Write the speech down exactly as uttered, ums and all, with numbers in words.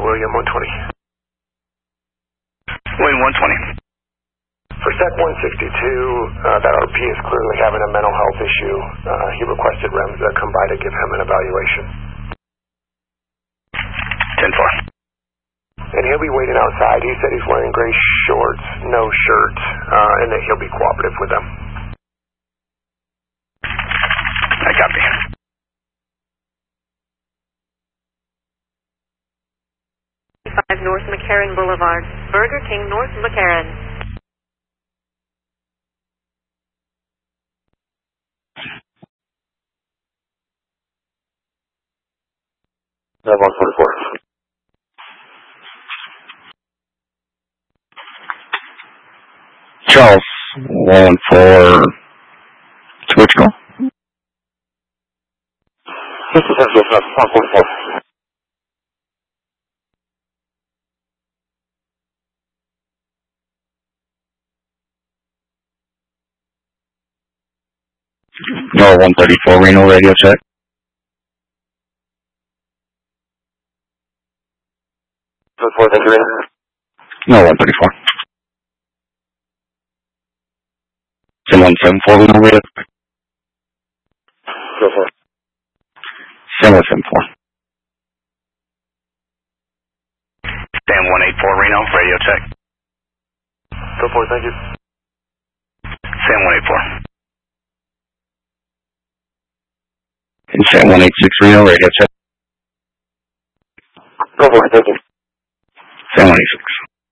William one twenty. William one twenty. For Sec one sixty-two, uh, that R P is clearly having a mental health issue. Uh, he requested R E M S to come by to give him an evaluation. ten four. And he'll be waiting outside. He said he's wearing gray shorts, no shirt, uh, and that he'll be cooperative with them. I copy. five North McCarran Boulevard, Burger King, North McCarran. one forty-four. Charles, one for switch call. This is one forty-four. No, one thirty-four Reno radio check. one four, thank you. No, one thirty-four. Sim one seven four Reno radio. Go for it. Sim one seven four. Sam one eight four Reno, radio check. Go for it, thank you. Sam one eight four. And Sam one eight six Reno radio check. Go for it, thank you. Sam one eight six.